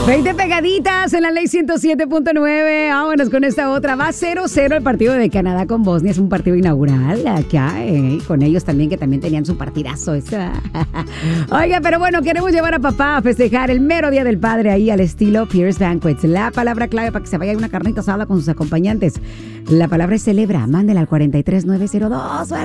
20 pegaditas en la ley 107.9. Vámonos con esta otra. Va 0-0 el partido de Canadá con Bosnia. Es un partido inaugural acá. Con ellos también, que también tenían su partidazo. Oiga, pero bueno, queremos llevar a papá a festejar el mero Día del Padre ahí al estilo Pierce Banquets. La palabra clave para que se vaya a una carnita asada con sus acompañantes. La palabra es celebra. Mándela al 43902.